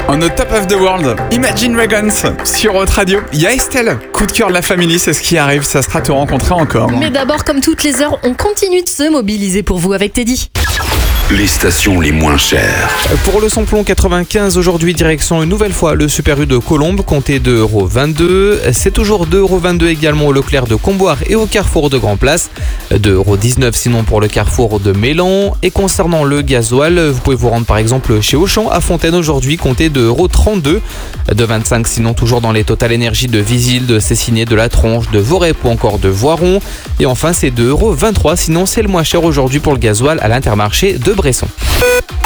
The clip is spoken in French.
On the top of the world, Imagine Dragons sur Haute Radio. Il y a Estelle, coup de cœur de la famille, c'est ce qui arrive, ça sera te rencontrer encore. Mais d'abord, comme toutes les heures, on continue de se mobiliser pour vous avec Teddy. Les stations les moins chères. Pour le samplon 95, aujourd'hui, direction une nouvelle fois le Super U de Colombes, comptez 2,22€. C'est toujours 2,22€ également au Leclerc de Comboire et au Carrefour de Grand Place. 2,19€ sinon pour le Carrefour de Mélan. Et concernant le gasoil, vous pouvez vous rendre par exemple chez Auchan à Fontaine aujourd'hui, comptez 2,32€. 2,25€ sinon toujours dans les Total Énergie de Visil, de Cessiné, de La Tronche, de Vorep ou encore de Voiron. Et enfin c'est 2,23€, sinon c'est le moins cher aujourd'hui pour le gasoil à l'Intermarché de Bresson.